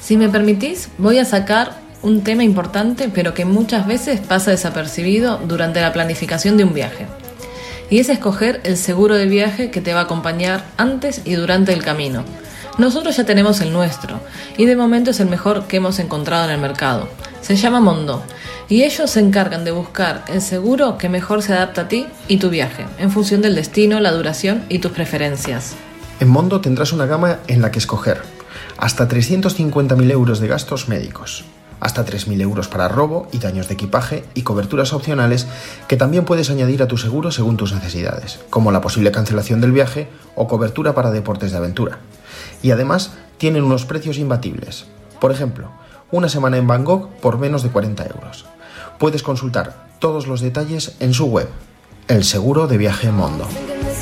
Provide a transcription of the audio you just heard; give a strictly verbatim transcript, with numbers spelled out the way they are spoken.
Si me permitís, voy a sacar un tema importante, pero que muchas veces pasa desapercibido durante la planificación de un viaje. Y es escoger el seguro de viaje que te va a acompañar antes y durante el camino. Nosotros ya tenemos el nuestro, y de momento es el mejor que hemos encontrado en el mercado. Se llama Mondo, y ellos se encargan de buscar el seguro que mejor se adapta a ti y tu viaje, en función del destino, la duración y tus preferencias. En Mondo tendrás una gama en la que escoger. Hasta trescientos cincuenta mil euros de gastos médicos. Hasta tres mil euros para robo y daños de equipaje y coberturas opcionales que también puedes añadir a tu seguro según tus necesidades, como la posible cancelación del viaje o cobertura para deportes de aventura. Y además tienen unos precios imbatibles. Por ejemplo, una semana en Bangkok por menos de cuarenta euros. Puedes consultar todos los detalles en su web, El Seguro de Viaje Mondo.